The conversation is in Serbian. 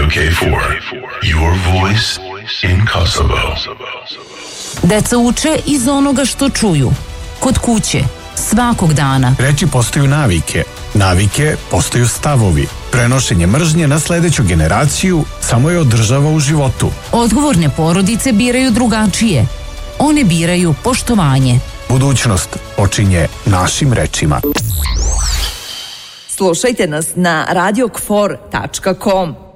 K4, your voice in Kosovo. Deca uče iz onoga što čuju. Kod kuće, svakog dana. Reči postaju navike. Navike postaju stavovi. Prenošenje mržnje na sledeću generaciju samo je održava u životu. Odgovorne porodice biraju drugačije. One biraju poštovanje. Budućnost počinje našim rečima. Slušajte nas na radiokfor.com.